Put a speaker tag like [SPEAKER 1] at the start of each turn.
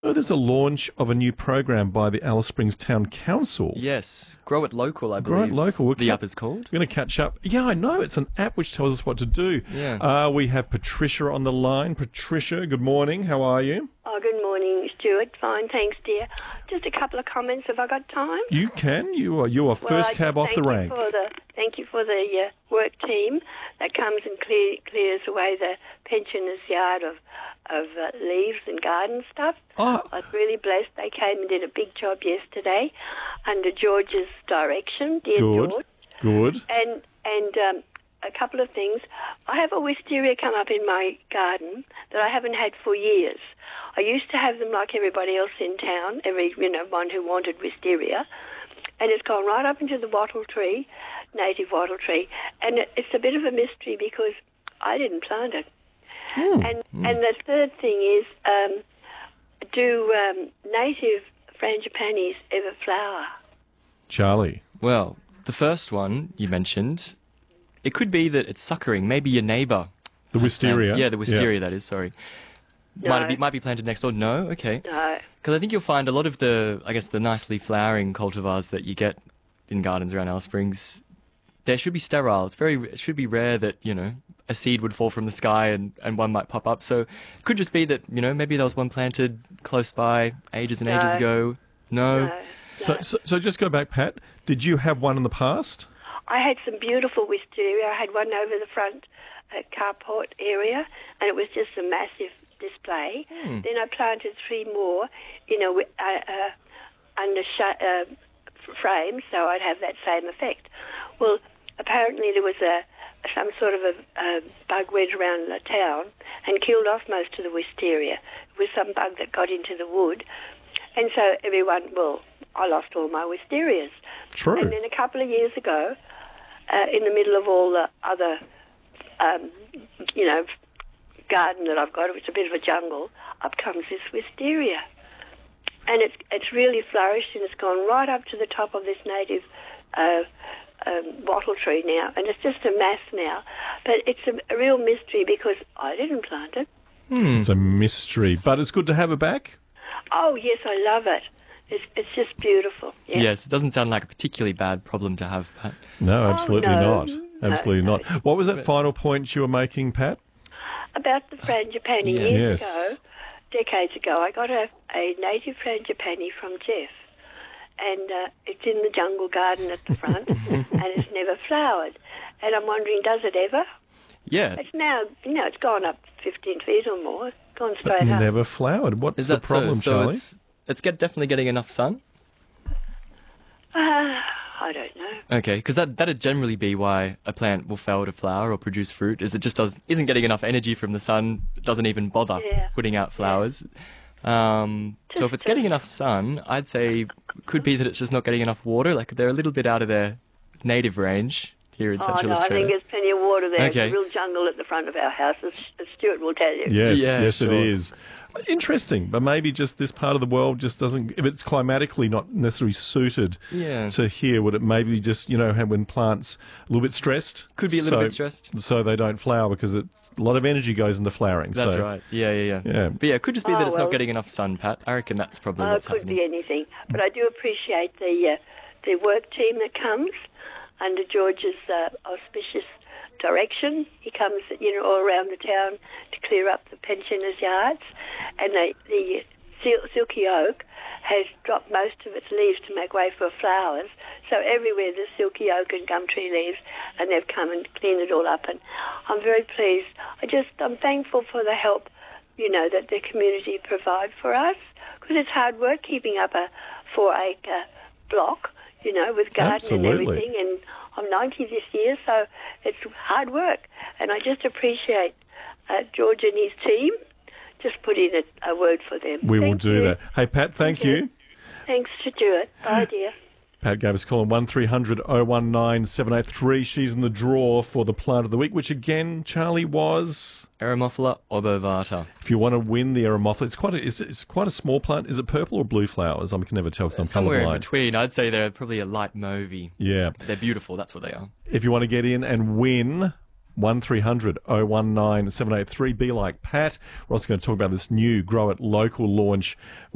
[SPEAKER 1] Oh, there's a launch of a new program by the Alice Springs Town Council.
[SPEAKER 2] Yes, Grow It Local, I believe.
[SPEAKER 1] Grow It Local.
[SPEAKER 2] The app is called.
[SPEAKER 1] We're going to catch up. Yeah, I know. It's an app which tells us what to do.
[SPEAKER 2] Yeah.
[SPEAKER 1] We have Patricia on the line. Patricia, good morning. How are you?
[SPEAKER 3] Oh, good morning, Stuart. Fine, thanks, dear. Just a couple of comments. Have I got time?
[SPEAKER 1] You can. You are first cab off the rank.
[SPEAKER 3] Thank you for the work team that comes and clears away the pensioners' yard of leaves and garden stuff.
[SPEAKER 1] Oh.
[SPEAKER 3] I was really blessed. They came and did a big job yesterday under George's direction. Dear George.
[SPEAKER 1] Good.
[SPEAKER 3] And a couple of things. I have a wisteria come up in my garden that I haven't had for years. I used to have them like everybody else in town, one who wanted wisteria, and it's gone right up into the wattle tree, native wattle tree, and it's a bit of a mystery because I didn't plant it. And the third thing is, do native frangipanis ever flower?
[SPEAKER 1] Charlie.
[SPEAKER 2] Well, the first one you mentioned, it could be that it's suckering. Maybe your neighbour.
[SPEAKER 1] The wisteria.
[SPEAKER 2] Yeah, the wisteria, that is, sorry.
[SPEAKER 3] No.
[SPEAKER 2] Might be planted next door. No? Okay.
[SPEAKER 3] No.
[SPEAKER 2] Because I think you'll find a lot of the nicely flowering cultivars that you get in gardens around Alice Springs, they should be sterile. It should be rare that, a seed would fall from the sky and one might pop up. So it could just be that, maybe there was one planted close by ages and ages ago. No.
[SPEAKER 1] So just go back, Pat. Did you have one in the past?
[SPEAKER 3] I had some beautiful wisteria. I had one over the front carport area, and it was just a massive display. Then I planted 3 more, under frames, so I'd have that same effect. Well, apparently there was some sort of a bug went around the town and killed off most of the wisteria. It was some bug that got into the wood, and so I lost all my wisterias.
[SPEAKER 1] True.
[SPEAKER 3] And then a couple of years ago, in the middle of all the other, garden that I've got, it's a bit of a jungle, up comes this wisteria. And it's really flourished, and it's gone right up to the top of this native wattle tree now, and it's just a mass now. But it's a real mystery because I didn't plant it.
[SPEAKER 1] It's a mystery, but it's good to have it back.
[SPEAKER 3] Oh, yes, I love it. It's just beautiful. Yeah.
[SPEAKER 2] Yes, it doesn't sound like a particularly bad problem to have, Pat.
[SPEAKER 1] No, absolutely not. Absolutely
[SPEAKER 3] no.
[SPEAKER 1] not. What was that final point you were making, Pat?
[SPEAKER 3] About the frangipani decades ago, I got a native frangipani from Jeff, and it's in the jungle garden at the front, and it's never flowered. And I'm wondering, does it ever?
[SPEAKER 2] Yeah.
[SPEAKER 3] It's now, it's gone up 15 feet or more. It's gone straight up.
[SPEAKER 1] Never flowered. What's the problem, Charlie?
[SPEAKER 2] It's definitely getting enough sun?
[SPEAKER 3] I don't know.
[SPEAKER 2] Okay, because that'd generally be why a plant will fail to flower or produce fruit, is it just isn't getting enough energy from the sun, doesn't even bother putting out flowers. So if it's getting enough sun, I'd say it could be that it's just not getting enough water. Like they're a little bit out of their native range here in Central Australia.
[SPEAKER 3] I think there's plenty of water there.
[SPEAKER 2] Okay.
[SPEAKER 3] It's a real jungle at the front of our house, as Stuart will tell you.
[SPEAKER 1] Yes,
[SPEAKER 2] sure.
[SPEAKER 1] It is. Interesting, but maybe just this part of the world just doesn't, if it's climatically not necessarily suited to here, would it maybe just, have when plants a little bit stressed?
[SPEAKER 2] Could be a little bit stressed.
[SPEAKER 1] So they don't flower because a lot of energy goes into flowering.
[SPEAKER 2] That's right. Yeah. But it could just be that it's not getting enough sun, Pat. I reckon that's probably what's happening.
[SPEAKER 3] It could be anything. But I do appreciate the work team that comes under George's auspicious direction. He comes, all around the town to clear up the pensioners' yards, and the silky oak has dropped most of its leaves to make way for flowers. So everywhere there's silky oak and gum tree leaves, and they've come and cleaned it all up, and I'm very pleased. I'm thankful for the help, that the community provide for us, because it's hard work keeping up a 4-acre block, with garden and everything, and I'm 90 this year, so it's hard work. And I just appreciate George and his team. Just put in a word for them.
[SPEAKER 1] We will do that. Hey, Pat, thank you.
[SPEAKER 3] Thanks, Stuart. Bye, dear.
[SPEAKER 1] Pat gave us a call on 1300 019 783. She's in the draw for the plant of the week, which again, Charlie, was
[SPEAKER 2] Eremophila obovata.
[SPEAKER 1] If you want to win the Eremophila, it's quite a small plant. Is it purple or blue flowers? I can never tell because I'm
[SPEAKER 2] somewhere
[SPEAKER 1] colourblind.
[SPEAKER 2] In between. I'd say they're probably a light mauvey.
[SPEAKER 1] Yeah,
[SPEAKER 2] they're beautiful. That's what they are.
[SPEAKER 1] If you want to get in and win, 1300 019 783. Be like Pat. We're also going to talk about this new Grow It Local launch.